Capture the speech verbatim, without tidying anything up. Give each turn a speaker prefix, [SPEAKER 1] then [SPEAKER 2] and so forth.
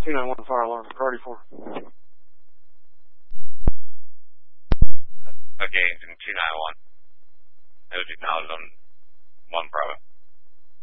[SPEAKER 1] two nine one fire alarm, priority four.
[SPEAKER 2] Okay, engine two nine one. It was acknowledged on one Bravo.